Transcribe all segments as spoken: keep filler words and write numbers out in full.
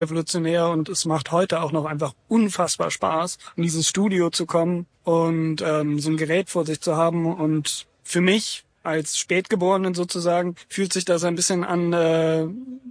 revolutionär und es macht heute auch noch einfach unfassbar Spaß, in dieses Studio zu kommen und ähm, so ein Gerät vor sich zu haben. Und für mich als Spätgeborenen sozusagen fühlt sich das ein bisschen an äh,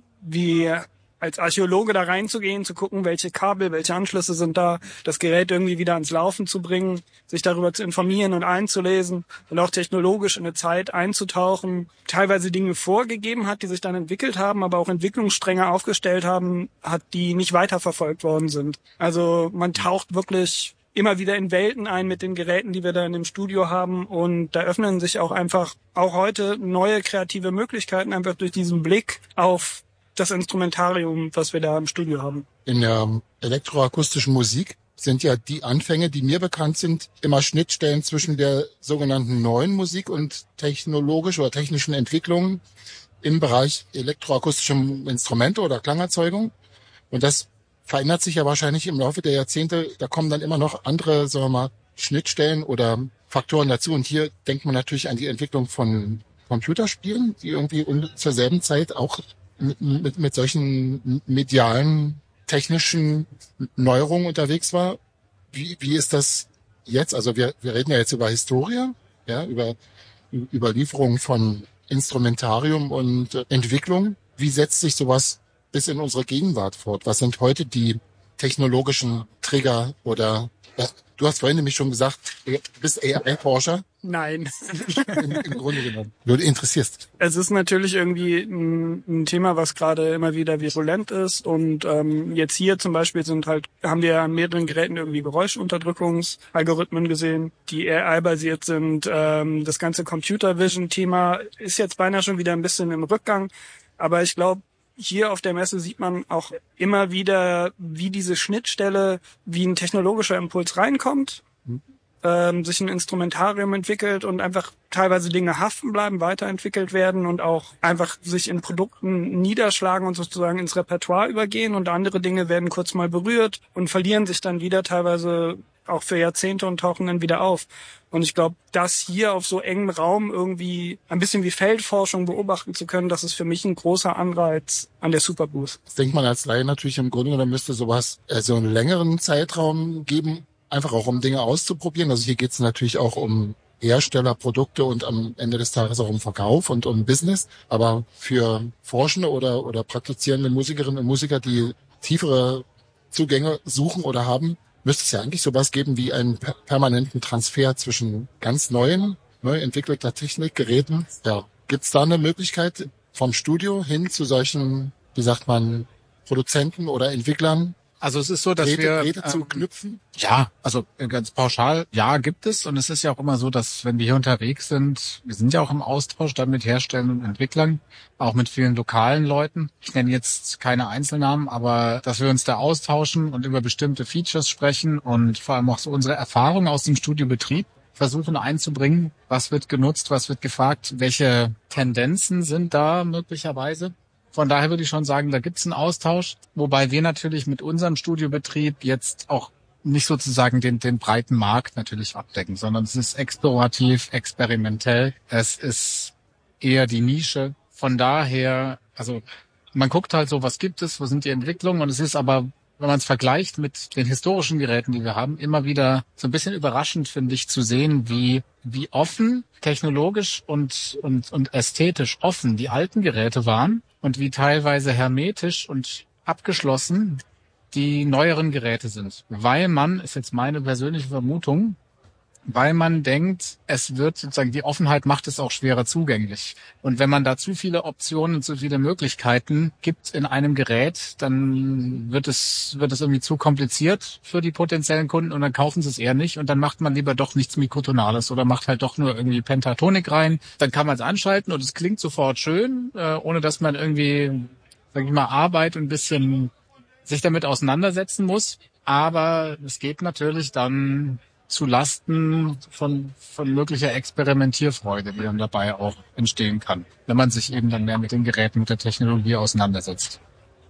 wie als Archäologe da reinzugehen, zu gucken, welche Kabel, welche Anschlüsse sind da, das Gerät irgendwie wieder ans Laufen zu bringen, sich darüber zu informieren und einzulesen und auch technologisch in eine Zeit einzutauchen, teilweise Dinge vorgegeben hat, die sich dann entwickelt haben, aber auch Entwicklungsstränge aufgestellt haben, hat, die nicht weiterverfolgt worden sind. Also man taucht wirklich immer wieder in Welten ein mit den Geräten, die wir da in dem Studio haben, und da öffnen sich auch einfach auch heute neue kreative Möglichkeiten einfach durch diesen Blick auf das Instrumentarium, was wir da im Studio haben. In der elektroakustischen Musik sind ja die Anfänge, die mir bekannt sind, immer Schnittstellen zwischen der sogenannten neuen Musik und technologischen oder technischen Entwicklungen im Bereich elektroakustischer Instrumente oder Klangerzeugung. Und das verändert sich ja wahrscheinlich im Laufe der Jahrzehnte. Da kommen dann immer noch andere, sagen wir mal, Schnittstellen oder Faktoren dazu. Und hier denkt man natürlich an die Entwicklung von Computerspielen, die irgendwie zur selben Zeit auch mit, mit, mit solchen medialen, technischen Neuerungen unterwegs war. Wie, wie ist das jetzt? Also wir, wir reden ja jetzt über Historie, ja, über Überlieferung von Instrumentarium und äh, Entwicklung. Wie setzt sich sowas bis in unsere Gegenwart fort? Was sind heute die technologischen Trigger oder äh, du hast vorhin nämlich schon gesagt, du bist A I-Forscher. Nein. Im, Im Grunde genommen. Du interessierst. Es ist natürlich irgendwie ein, ein Thema, was gerade immer wieder virulent ist. Und ähm, jetzt hier zum Beispiel sind halt, haben wir an mehreren Geräten irgendwie Geräuschunterdrückungsalgorithmen gesehen, die A I-basiert sind. Ähm, das ganze Computer Vision-Thema ist jetzt beinahe schon wieder ein bisschen im Rückgang. Aber ich glaube, hier auf der Messe sieht man auch immer wieder, wie diese Schnittstelle, wie ein technologischer Impuls reinkommt, mhm. ähm, sich ein Instrumentarium entwickelt und einfach teilweise Dinge haften bleiben, weiterentwickelt werden und auch einfach sich in Produkten niederschlagen und sozusagen ins Repertoire übergehen, und andere Dinge werden kurz mal berührt und verlieren sich dann wieder teilweise auch für Jahrzehnte und tauchen dann wieder auf. Und ich glaube, das hier auf so engem Raum irgendwie ein bisschen wie Feldforschung beobachten zu können, das ist für mich ein großer Anreiz an der Superbooth. Das denkt man als Laie natürlich im Grunde, da müsste sowas äh, so einen längeren Zeitraum geben, einfach auch um Dinge auszuprobieren. Also hier geht es natürlich auch um Hersteller, Produkte und am Ende des Tages auch um Verkauf und um Business. Aber für Forschende oder, oder praktizierende Musikerinnen und Musiker, die tiefere Zugänge suchen oder haben, müsste es ja eigentlich sowas geben wie einen per- permanenten Transfer zwischen ganz neuen, neu entwickelter Technik, Geräten. Ja, gibt's da eine Möglichkeit vom Studio hin zu solchen, wie sagt man, Produzenten oder Entwicklern? Also es ist so, dass Geräte, wir Geräte ähm, zu knüpfen? Ja, also ganz pauschal, ja, gibt es. Und es ist ja auch immer so, dass wenn wir hier unterwegs sind, wir sind ja auch im Austausch dann mit Herstellern und Entwicklern, auch mit vielen lokalen Leuten. Ich nenne jetzt keine Einzelnamen, aber dass wir uns da austauschen und über bestimmte Features sprechen und vor allem auch so unsere Erfahrungen aus dem Studiobetrieb versuchen einzubringen. Was wird genutzt, was wird gefragt, welche Tendenzen sind da möglicherweise? Von daher würde ich schon sagen, da gibt es einen Austausch, wobei wir natürlich mit unserem Studiobetrieb jetzt auch nicht sozusagen den, den breiten Markt natürlich abdecken, sondern es ist explorativ, experimentell. Es ist eher die Nische. Von daher, also man guckt halt so, was gibt es, wo sind die Entwicklungen, und es ist aber, wenn man es vergleicht mit den historischen Geräten, die wir haben, immer wieder so ein bisschen überraschend, finde ich, zu sehen, wie wie offen, technologisch und und und ästhetisch offen die alten Geräte waren und wie teilweise hermetisch und abgeschlossen die neueren Geräte sind. Weil man, ist jetzt meine persönliche Vermutung, weil man denkt, es wird sozusagen, die Offenheit macht es auch schwerer zugänglich. Und wenn man da zu viele Optionen, zu viele Möglichkeiten gibt in einem Gerät, dann wird es, wird es irgendwie zu kompliziert für die potenziellen Kunden und dann kaufen sie es eher nicht und dann macht man lieber doch nichts Mikrotonales oder macht halt doch nur irgendwie Pentatonik rein. Dann kann man es anschalten und es klingt sofort schön, äh, ohne dass man irgendwie, sag ich mal, Arbeit und ein bisschen sich damit auseinandersetzen muss. Aber es geht natürlich dann zu Lasten von, von möglicher Experimentierfreude, die dann dabei auch entstehen kann, wenn man sich eben dann mehr mit den Geräten, mit der Technologie auseinandersetzt.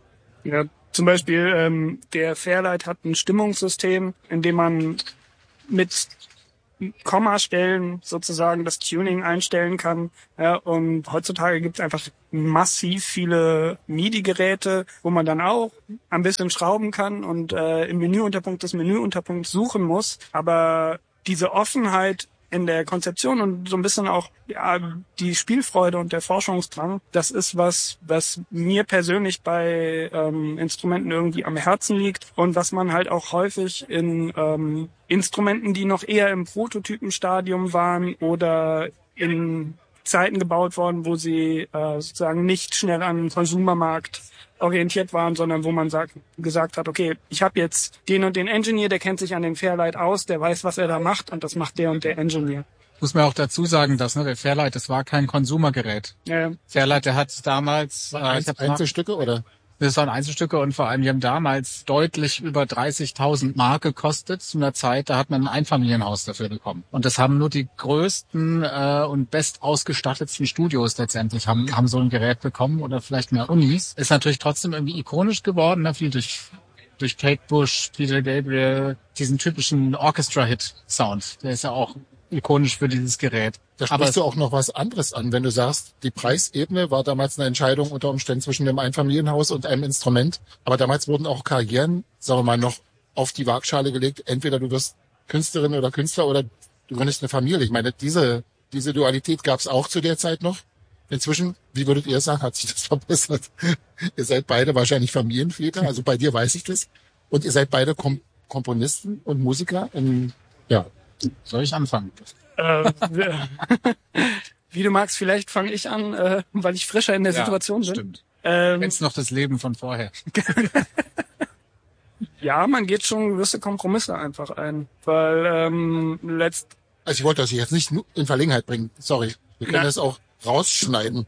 Ja, zum Beispiel ähm, der Fairlight hat ein Stimmungssystem, in dem man mit Kommastellen sozusagen das Tuning einstellen kann. Ja, und heutzutage gibt es einfach massiv viele M I D I-Geräte, wo man dann auch ein bisschen schrauben kann und äh, im Menüunterpunkt des Menüunterpunkts suchen muss. Aber diese Offenheit in der Konzeption und so ein bisschen auch ja die Spielfreude und der Forschungsdrang, das ist was, was mir persönlich bei ähm, Instrumenten irgendwie am Herzen liegt und was man halt auch häufig in ähm, Instrumenten, die noch eher im Prototypenstadium waren oder in Zeiten gebaut worden, wo sie äh, sozusagen nicht schnell an den Konsumermarkt orientiert waren, sondern wo man sagt, gesagt hat, okay, ich habe jetzt den und den Engineer, der kennt sich an dem Fairlight aus, der weiß, was er da macht und das macht der und der Engineer. Muss man auch dazu sagen, dass ne, der Fairlight, das war kein Konsumergerät. Ja. Fairlight, der hat damals... Äh, ich Einzelstücke oder? Das waren Einzelstücke und vor allem, die haben damals deutlich über dreißigtausend Mark gekostet. Zu einer Zeit, da hat man ein Einfamilienhaus dafür bekommen. Und das haben nur die größten äh, und best ausgestattetsten Studios letztendlich haben, haben so ein Gerät bekommen oder vielleicht mehr Unis. Ist natürlich trotzdem irgendwie ikonisch geworden, ne? Viel durch, durch Kate Bush, Peter Gabriel, diesen typischen Orchestra-Hit-Sound. Der ist ja auch ikonisch für dieses Gerät. Da sprichst du auch noch was anderes an, wenn du sagst, die Preisebene war damals eine Entscheidung unter Umständen zwischen dem Einfamilienhaus und einem Instrument. Aber damals wurden auch Karrieren, sagen wir mal, noch auf die Waagschale gelegt. Entweder du wirst Künstlerin oder Künstler oder du gründest eine Familie. Ich meine, diese diese Dualität gab es auch zu der Zeit noch. Inzwischen, wie würdet ihr sagen, hat sich das verbessert? Ihr seid beide wahrscheinlich Familienväter, also bei dir weiß ich das. Und ihr seid beide Kom- Komponisten und Musiker. In, ja. Soll ich anfangen? Äh, wie du magst, vielleicht fange ich an, äh, weil ich frischer in der Ja, Situation bin. Stimmt. Ähm, Kennst noch das Leben von vorher. ja, man geht schon gewisse Kompromisse einfach ein, weil ähm, letzt Also ich wollte das jetzt nicht in Verlegenheit bringen. Sorry. Wir können Na. das auch rausschneiden.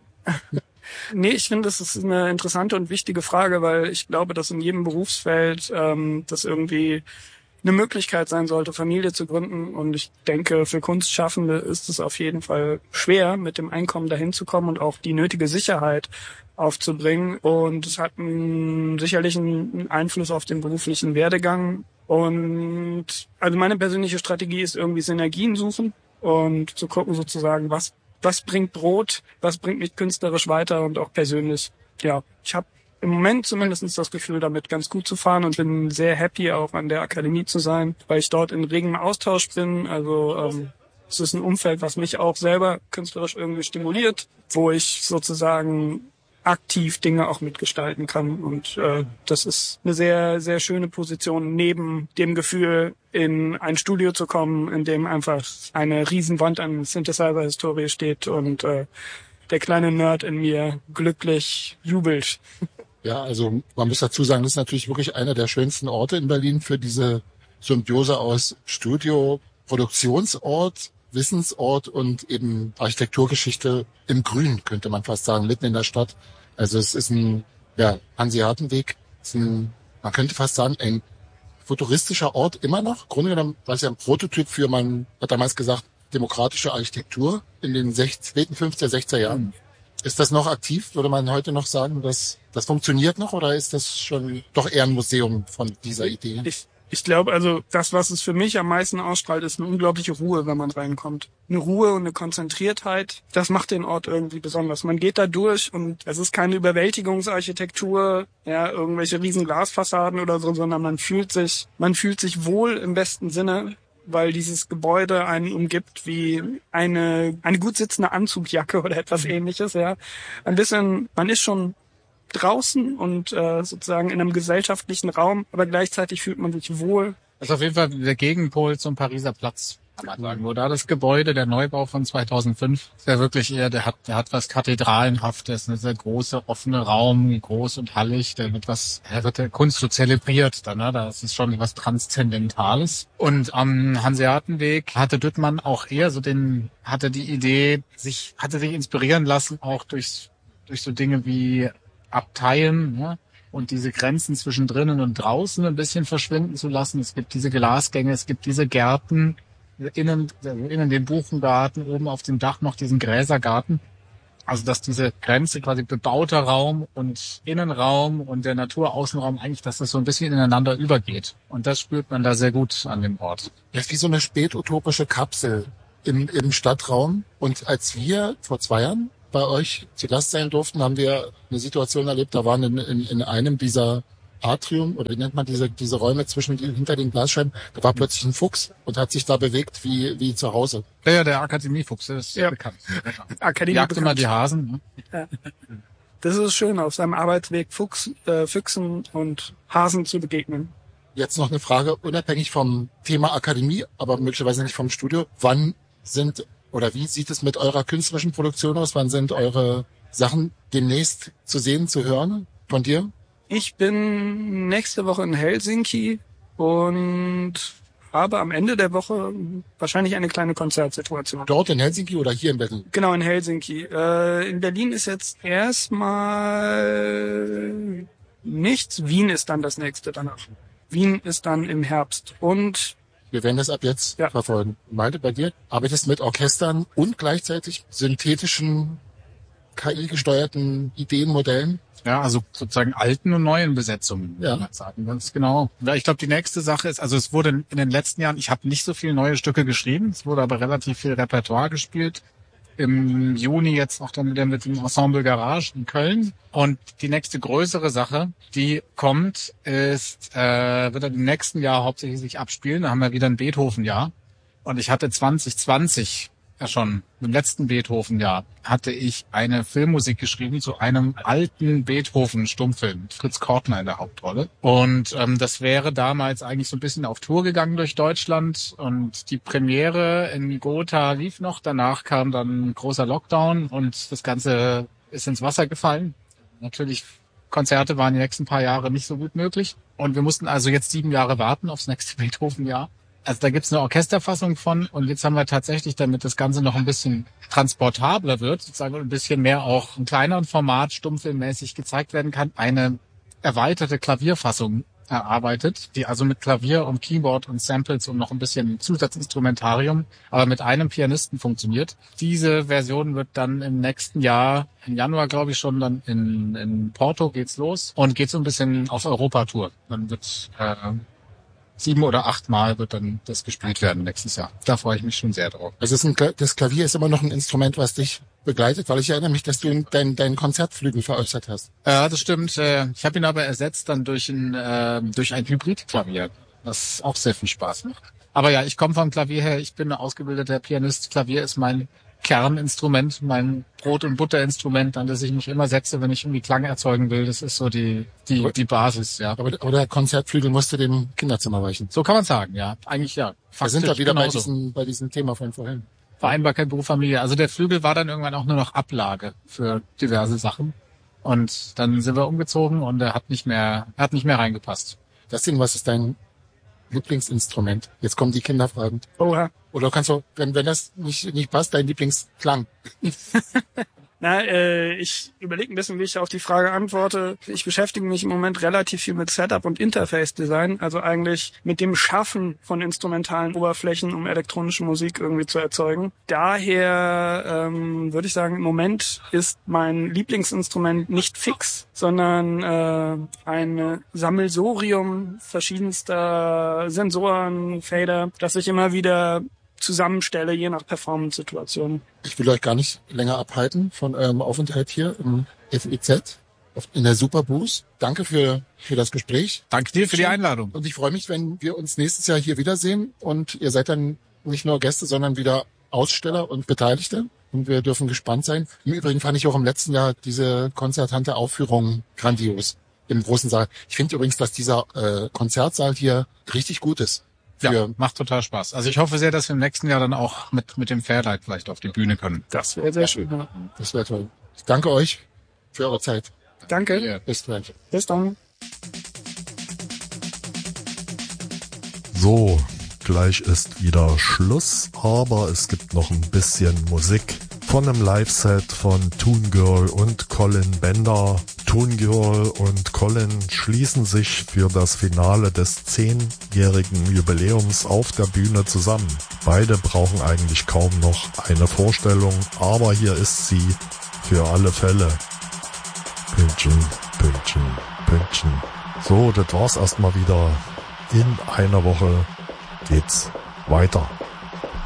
Nee, ich finde, das ist eine interessante und wichtige Frage, weil ich glaube, dass in jedem Berufsfeld ähm, das irgendwie eine Möglichkeit sein sollte, Familie zu gründen. Und ich denke, für Kunstschaffende ist es auf jeden Fall schwer, mit dem Einkommen dahin zu kommen und auch die nötige Sicherheit aufzubringen. Und es hat einen, sicherlich einen Einfluss auf den beruflichen Werdegang. Und also meine persönliche Strategie ist irgendwie Synergien suchen und zu gucken sozusagen, was was bringt Brot, was bringt mich künstlerisch weiter und auch persönlich. Ja, ich habe im Moment zumindest das Gefühl, damit ganz gut zu fahren und bin sehr happy, auch an der Akademie zu sein, weil ich dort in regem Austausch bin. Also ähm, es ist ein Umfeld, was mich auch selber künstlerisch irgendwie stimuliert, wo ich sozusagen aktiv Dinge auch mitgestalten kann. Und äh, das ist eine sehr, sehr schöne Position, neben dem Gefühl, in ein Studio zu kommen, in dem einfach eine Riesenwand an Synthesizer-Historie steht und äh, der kleine Nerd in mir glücklich jubelt. Ja, also man muss dazu sagen, das ist natürlich wirklich einer der schönsten Orte in Berlin für diese Symbiose aus Studio, Produktionsort, Wissensort und eben Architekturgeschichte im Grün, könnte man fast sagen, mitten in der Stadt. Also es ist ein ja, Hanseatenweg, ist ein, man könnte fast sagen, ein futuristischer Ort immer noch. Im Grunde genommen war es ja ein Prototyp für, man hat damals gesagt, demokratische Architektur in den späten fünfziger, sechziger Jahren. Mhm. Ist das noch aktiv? Würde man heute noch sagen, dass das funktioniert noch oder ist das schon doch eher ein Museum von dieser Idee? Ich, ich glaube, also das, was es für mich am meisten ausstrahlt, ist eine unglaubliche Ruhe, wenn man reinkommt. Eine Ruhe und eine Konzentriertheit, das macht den Ort irgendwie besonders. Man geht da durch und es ist keine Überwältigungsarchitektur, ja, irgendwelche riesen Glasfassaden oder so, sondern man fühlt sich, man fühlt sich wohl im besten Sinne, weil dieses Gebäude einen umgibt wie eine eine gut sitzende Anzugjacke oder etwas Ähnliches, ja. Ein bisschen, man ist schon draußen und äh, sozusagen in einem gesellschaftlichen Raum, aber gleichzeitig fühlt man sich wohl. Das ist auf jeden Fall der Gegenpol zum Pariser Platz, kann man sagen. Wo da das Gebäude, der Neubau von zweitausendfünf, ist ja wirklich eher, der hat, der hat was Kathedralenhaftes, ein sehr großer, offener Raum, groß und hallig, der wird was, der wird der Kunst so zelebriert dann, ne? Das ist schon was Transzendentales. Und am Hanseatenweg hatte Düttmann auch eher so den, hatte die Idee, sich, hatte sich inspirieren lassen, auch durch, durch so Dinge wie Abteien, ne? Und diese Grenzen zwischen drinnen und draußen ein bisschen verschwinden zu lassen. Es gibt diese Glasgänge, es gibt diese Gärten, innen, innen den Buchengarten, oben auf dem Dach noch diesen Gräsergarten. Also dass diese Grenze quasi bebauter Raum und Innenraum und der Naturaußenraum eigentlich, dass das so ein bisschen ineinander übergeht. Und das spürt man da sehr gut an dem Ort. Das ist wie so eine spätutopische Kapsel im, im Stadtraum. Und als wir vor zwei Jahren bei euch zu Gast sein durften, haben wir eine Situation erlebt, da waren in, in, in einem dieser Atrium, oder wie nennt man diese, diese Räume zwischen, hinter den Glasscheiben, da war plötzlich ein Fuchs und hat sich da bewegt wie, wie zu Hause. Ja, ja, der Akademiefuchs, der ist Ja. bekannt. Akademie Jagt bekannt. immer die Hasen. Ne? Ja. Das ist schön, auf seinem Arbeitsweg Fuchs, äh, Füchsen und Hasen zu begegnen. Jetzt noch eine Frage, unabhängig vom Thema Akademie, aber möglicherweise nicht vom Studio. Wann sind, oder wie sieht es mit eurer künstlerischen Produktion aus? Wann sind eure Sachen demnächst zu sehen, zu hören von dir? Ich bin nächste Woche in Helsinki und habe am Ende der Woche wahrscheinlich eine kleine Konzertsituation. Dort in Helsinki oder hier in Berlin? Genau, in Helsinki. Äh, in Berlin ist jetzt erstmal nichts. Wien ist dann das nächste danach. Wien ist dann im Herbst. Und Wir werden das ab jetzt Ja. verfolgen. Malte, bei dir arbeitest mit Orchestern und gleichzeitig synthetischen, K I-gesteuerten Ideenmodellen. Ja, also sozusagen alten und neuen Besetzungen, Ja. würde man sagen, ganz genau. Ja, ich glaube, die nächste Sache ist, also es wurde in den letzten Jahren, ich habe nicht so viele neue Stücke geschrieben, es wurde aber relativ viel Repertoire gespielt. Im Juni jetzt auch dann wieder mit dem Ensemble Garage in Köln. Und die nächste größere Sache, die kommt, ist, äh, wird dann im nächsten Jahr hauptsächlich sich abspielen. Da haben wir wieder ein Beethoven-Jahr. Und ich hatte zwanzig zwanzig ja schon, im letzten Beethoven-Jahr, hatte ich eine Filmmusik geschrieben zu einem alten Beethoven-Stummfilm, Fritz Kortner in der Hauptrolle. Und ähm, das wäre damals eigentlich so ein bisschen auf Tour gegangen durch Deutschland. Und die Premiere in Gotha lief noch. Danach kam dann ein großer Lockdown und das Ganze ist ins Wasser gefallen. Natürlich, Konzerte waren die nächsten paar Jahre nicht so gut möglich. Und wir mussten also jetzt sieben Jahre warten aufs nächste Beethoven-Jahr. Also da gibt's eine Orchesterfassung von und jetzt haben wir tatsächlich, damit das Ganze noch ein bisschen transportabler wird, sozusagen ein bisschen mehr auch im kleineren Format stummfilmmäßig gezeigt werden kann, eine erweiterte Klavierfassung erarbeitet, die also mit Klavier und Keyboard und Samples und noch ein bisschen Zusatzinstrumentarium, aber mit einem Pianisten funktioniert. Diese Version wird dann im nächsten Jahr, im Januar glaube ich schon, dann in, in Porto geht's los und geht so ein bisschen auf Europatour. Dann wird äh, sieben oder acht Mal wird dann das gespielt werden nächstes Jahr. Da freue ich mich schon sehr drauf. Also es ist ein, Kla- das Klavier ist immer noch ein Instrument, was dich begleitet, weil ich erinnere mich, dass du deinen dein Konzertflügel veräußert hast. Ja, das stimmt. Äh, Ich habe ihn aber ersetzt dann durch ein äh, durch ein Hybridklavier, was auch sehr viel Spaß macht. Aber ja, ich komme vom Klavier her. Ich bin ein ausgebildeter Pianist. Klavier ist mein Kerninstrument, mein Brot- und Butterinstrument, an das ich mich immer setze, wenn ich irgendwie Klang erzeugen will. Das ist so die die die Basis, ja. Aber, aber der Konzertflügel musste dem Kinderzimmer weichen. So kann man sagen, ja. Eigentlich ja. Wir sind da wieder bei genauso. diesem, bei diesem Thema von vorhin. Vereinbarkeit Beruf, Familie. Also der Flügel war dann irgendwann auch nur noch Ablage für diverse Sachen. Und dann sind wir umgezogen und er hat nicht mehr, er hat nicht mehr reingepasst. Das Ding, was ist dein Lieblingsinstrument? Jetzt kommen die Kinderfragen. Oha. Oder kannst du, wenn, wenn das nicht, nicht passt, dein Lieblingsklang? Na, äh, ich überlege ein bisschen, wie ich auf die Frage antworte. Ich beschäftige mich im Moment relativ viel mit Setup und Interface-Design, also eigentlich mit dem Schaffen von instrumentalen Oberflächen, um elektronische Musik irgendwie zu erzeugen. Daher ähm, würde ich sagen, im Moment ist mein Lieblingsinstrument nicht fix, sondern äh, ein Sammelsurium verschiedenster Sensoren, Fader, das ich immer wieder zusammenstelle, je nach Performance-Situation. Ich will euch gar nicht länger abhalten von eurem Aufenthalt hier im F E Z, auf- in der Superbooth. Danke für, für das Gespräch. Danke dir für die Einladung. Und ich freue mich, wenn wir uns nächstes Jahr hier wiedersehen und ihr seid dann nicht nur Gäste, sondern wieder Aussteller und Beteiligte. Und wir dürfen gespannt sein. Im Übrigen fand ich auch im letzten Jahr diese konzertante Aufführung grandios im großen Saal. Ich finde übrigens, dass dieser äh, Konzertsaal hier richtig gut ist. Ja, Für, macht total Spaß. Also ich hoffe sehr, dass wir im nächsten Jahr dann auch mit mit dem Fairlight vielleicht auf die Bühne können. Das wäre sehr schön. Ja. Das wäre toll. Ich danke euch für eure Zeit. Danke. Ja. Bis gleich. Bis dann. So, gleich ist wieder Schluss, aber es gibt noch ein bisschen Musik von einem Live-Set von Toon Girl und Colin Bender. Toon Girl und Colin schließen sich für das Finale des zehnjährigen Jubiläums auf der Bühne zusammen. Beide brauchen eigentlich kaum noch eine Vorstellung, aber hier ist sie für alle Fälle. Pünktchen, Pünktchen, Pünktchen. So, das war's erstmal wieder. In einer Woche geht's weiter.